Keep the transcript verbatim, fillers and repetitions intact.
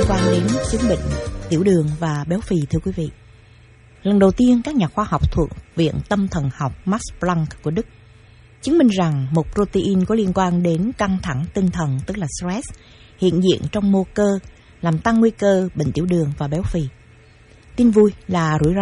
quan đến chứng bệnh tiểu đường và béo phì, thưa quý vị. Lần đầu tiên, các nhà khoa học thuộc Viện Tâm thần học Max Planck của Đức chứng minh rằng một protein có liên quan đến căng thẳng tinh thần, tức là stress, hiện diện trong mô cơ, làm tăng nguy cơ bệnh tiểu đường và béo phì. Tin vui là rủi ro